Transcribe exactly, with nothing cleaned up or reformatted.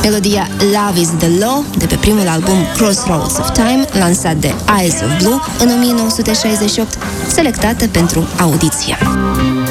Melodia Love is the Law, de pe primul album Crossroads of Time, lansat de Eyes of Blue în o mie nouă sute șaizeci și opt, selectată pentru audiția.